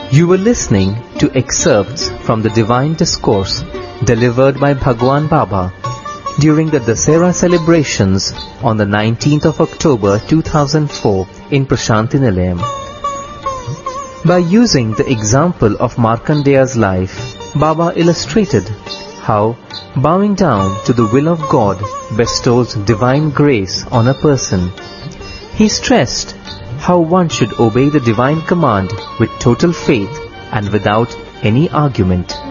You were listening to excerpts from the Divine Discourse delivered by Bhagwan Baba during the Dasera celebrations on the 19th of October 2004 in Prashanti Nilayam. By using the example of Markandeya's life, Baba illustrated how bowing down to the will of God bestows divine grace on a person. He stressed how one should obey the divine command with total faith and without any argument.